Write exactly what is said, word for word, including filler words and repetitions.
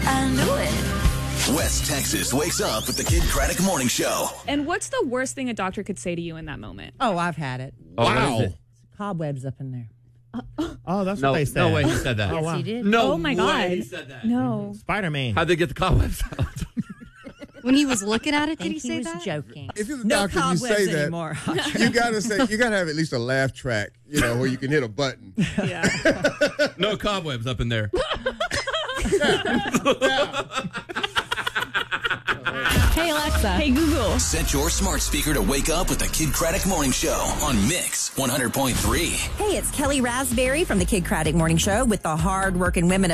I knew it. West Texas wakes up with the Kid Craddock Morning Show. And what's the worst thing a doctor could say to you in that moment? Oh, I've had it. Oh, what Wow. is it? Cobwebs up in there. Oh, that's No, what they said. no way he said that. Oh, Yes, wow. he did. No Oh, my way God. he said that. No. Spider-Man. How'd they get the cobwebs out? When he was looking at it, I did think he he, say was that? joking. If you're the No doctor, you cobwebs say that. anymore. You gotta say you gotta have at least a laugh track, you know, where you can hit a button. Yeah. No cobwebs up in there. Hey, Alexa. Hey, Google. Set your smart speaker to wake up with the Kid Craddock Morning Show on Mix one hundred point three. Hey, it's Kelly Raspberry from the Kid Craddock Morning Show with the hard-working women of